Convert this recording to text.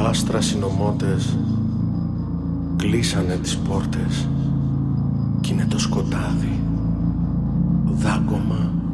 άστρα συνωμότες κλείσανε τις πόρτες κι είναι το σκοτάδι δάγκωμα